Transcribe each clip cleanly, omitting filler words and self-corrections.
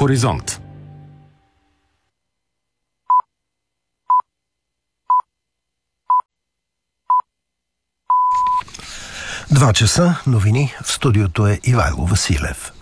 Хоризонт. Два часа, новини, в студиото е Ивайло Василев.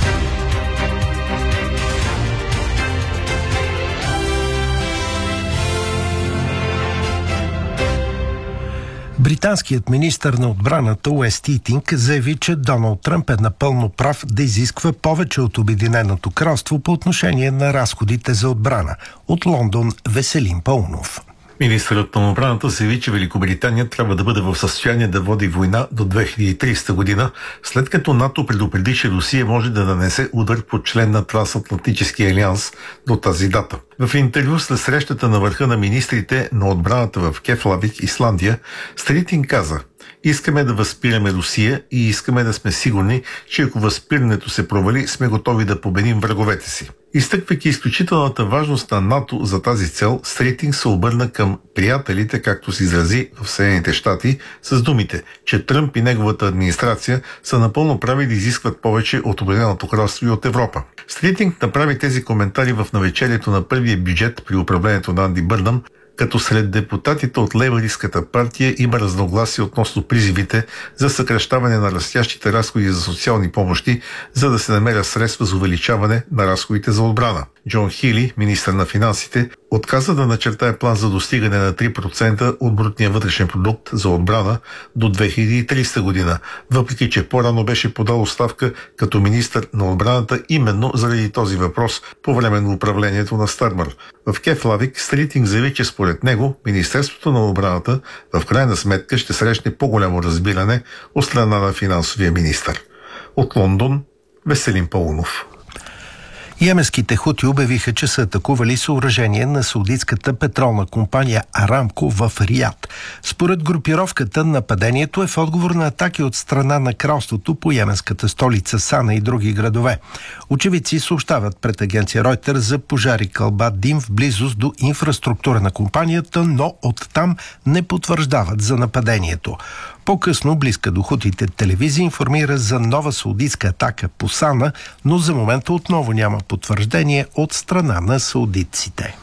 Британският министър на отбраната Уест Китинг заяви, че Доналд Тръмп е напълно прав да изисква повече от Обединеното кралство по отношение на разходите за отбрана. От Лондон Веселин Паунов. Министърът на отбраната заяви, че Великобритания трябва да бъде в състояние да води война до 2030 година, след като НАТО предупреди, че Русия може да нанесе удар по член на Трансатлантическия алианс до тази дата. В интервю след срещата на върха на министрите на отбраната в Кефлавик, Исландия, Стритин каза: "Искаме да възпираме Русия и искаме да сме сигурни, че ако възпирането се провали, сме готови да победим враговете си." Изтъквайки изключителната важност на НАТО за тази цел, Стритинг се обърна към приятелите, както се изрази в Съединените щати, с думите, че Тръмп и неговата администрация са напълно прави да изискват повече от Обединеното кралство и от Европа. Стритинг направи тези коментари в навечерието на първия бюджет при управлението на Анди Бърнъм, като сред депутатите от лейбъристската партия има разногласие относно призивите за съкращаване на растящите разходи за социални помощи, за да се намерят средства за увеличаване на разходите за отбрана. Джон Хили, министър на финансите, отказа да начертае план за достигане на 3% от брутния вътрешен продукт за отбрана до 2030 година, въпреки че по-рано беше подал оставка като министър на отбраната именно заради този въпрос по време на управлението на Стармър. В Кефлавик Стритинг заяви, че според него Министерството на отбраната в крайна сметка ще срещне по-голямо разбиране от страна на финансовия министър. От Лондон Веселин Паунов. Йеменските хути обявиха, че са атакували съоръжение на саудитската петролна компания Арамко в Риад. Според групировката, нападението е в отговор на атаки от страна на кралството по йеменската столица Сана и други градове. Очевидци съобщават пред агенция Ройтер за пожари кълбат дим в близост до инфраструктура на компанията, но оттам не потвърждават за нападението. По-късно, близка до хутите телевизия информира за нова саудитска атака по Сана, но за момента отново няма потвърждение от страна на саудитците.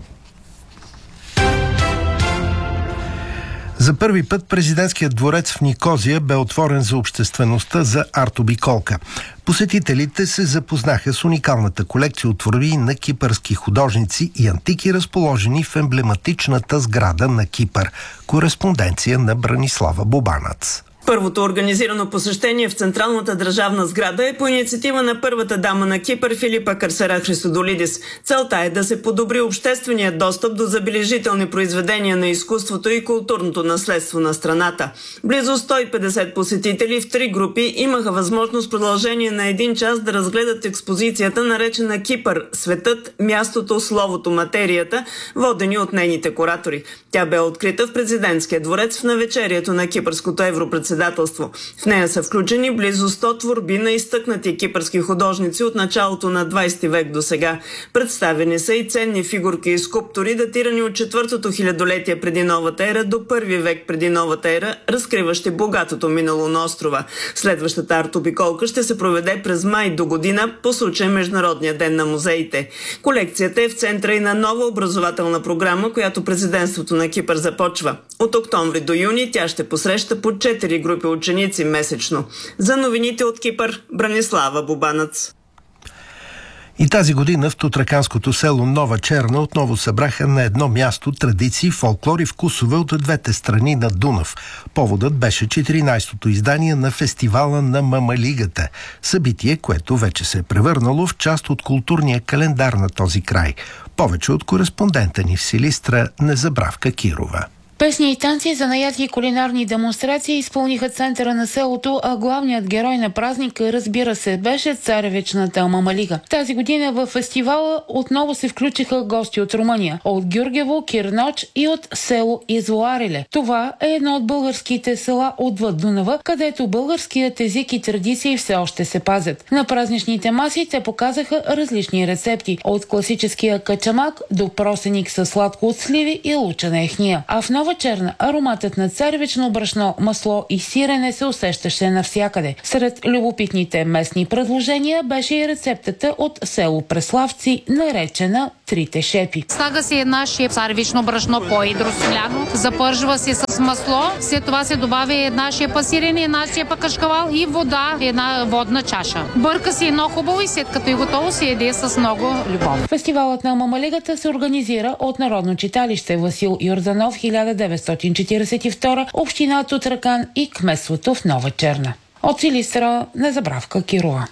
За първи път президентският дворец в Никозия бе отворен за обществеността за арт-обиколка. Посетителите се запознаха с уникалната колекция от творби на кипърски художници и антики, разположени в емблематичната сграда на Кипър. Кореспонденция на Бранислава Бобанац. Първото организирано посещение в Централната държавна сграда е по инициатива на първата дама на Кипър Филипа Карсера Христодолидис. Целта е да се подобри общественият достъп до забележителни произведения на изкуството и културното наследство на страната. Близо 150 посетители в 3 групи имаха възможност в продължение на 1 час да разгледат експозицията, наречена Кипър – светът, мястото, словото, материята, водени от нейните куратори. Тя бе открита в президентския дворец в навечерието на кипърското европредседателство. В нея са включени близо 100 творби на изтъкнати кипърски художници от началото на 20 век до сега. Представени са и ценни фигурки и скулптури, датирани от 4-то хилядолетие преди новата ера до 1-ви век преди новата ера, разкриващи богатото минало на острова. Следващата арт-обиколка ще се проведе през май до година по случай Международния ден на музеите. Колекцията е в центъра и на нова образователна програма, която президентството на Кипър започва. От октомври до юни тя ще посреща по 4 групи ученици месечно. За новините от Кипър, Бранислава Бобанац. И тази година в тутраканското село Нова Черна отново събраха на едно място традиции, фолклор и вкусове от двете страни на Дунав. Поводът беше 14-то издание на фестивала на Мамалигата. Събитие, което вече се е превърнало в част от културния календар на този край. Повече от кореспондента ни в Силистра Незабравка Кирова. Песни и танци, занаяти и кулинарни демонстрации изпълниха центъра на селото, а главният герой на празника, разбира се, беше царевичната Мамалига. Тази година в фестивала отново се включиха гости от Румъния, от Гюргево, Кирноч и от село Излоареле. Това е едно от българските села отвъд Дунава, където българският език и традиции все още се пазят. На празничните маси те показаха различни рецепти, от класическия качамак до просеник със сладко от сливи и лучена ехния. А в Нова Нова Черна ароматът на царевично брашно, масло и сирене се усещаше навсякъде. Сред любопитните местни предложения беше и рецептата от село Преславци, наречена Трите шепи. Слага се една шеп царевично брашно по-идросоляно, запържва се с масло, след това се добавя една шепа сирене, една шепа кашкавал и вода, една водна чаша. Бърка се едно хубаво и след като е готово се яде с много любов. Фестивалът на мамалигата се организира от Народно читалище Васил Йорданов 1942, община Тутракан и кметството в Нова Черна. От Силистра Незабравка Кирова.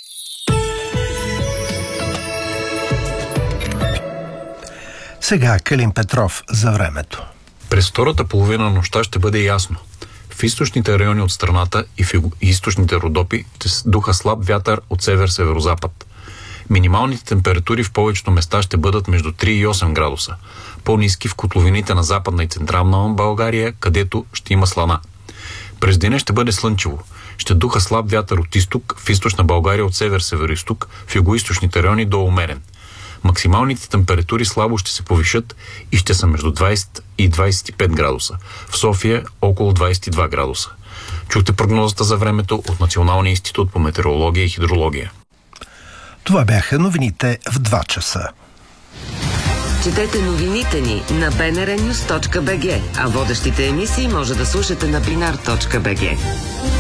Сега Калин Петров за времето. През втората половина на нощта ще бъде ясно. В източните райони от страната и в източните Родопи духа слаб вятър от север-северозапад. Минималните температури в повечето места ще бъдат между 3 и 8 градуса. По-ниски в котловините на Западна и Централна България, където ще има слана. През деня ще бъде слънчево. Ще духа слаб вятър от изток, в източна България от север-североизток, в югоизточните райони до умерен. Максималните температури слабо ще се повишат и ще са между 20 и 25 градуса. В София около 22 градуса. Чухте прогнозата за времето от Националния институт по метеорология и хидрология. Това бяха новините в 2 часа. Четете новините ни на bnrnews.bg, а водещите емисии може да слушате на binar.bg.